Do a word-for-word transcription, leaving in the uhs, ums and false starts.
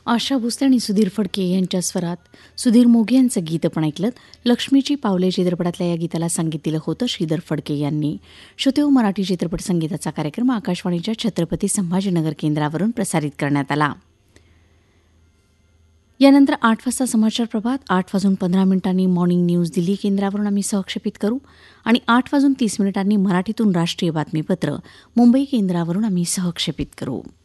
आशा भोसले आणि सुधीर फडके यांच्या स्वरात सुधीर मोघे यांचं गीत आपण ऐकलं. लक्ष्मीची पावले चित्रपटातल्या या गीताला संगीत दिलं होतं श्रीधर फडके यांनी. श्रोतेहो, मराठी चित्रपट संगीताचा कार्यक्रम आकाशवाणीच्या छत्रपती संभाजीनगर केंद्रावरून प्रसारित करण्यात आला. यानंतर आठ वाजता समाचार प्रभात, आठ वाजून पंधरा मिनिटांनी मॉर्निंग न्यूज दिल्ली केंद्रावरून आम्ही सहक्षेपित करू आणि आठ वाजून तीस मिनिटांनी मराठीतून राष्ट्रीय बातमीपत्र मुंबई केंद्रावरून आम्ही सहक्षेपित करू.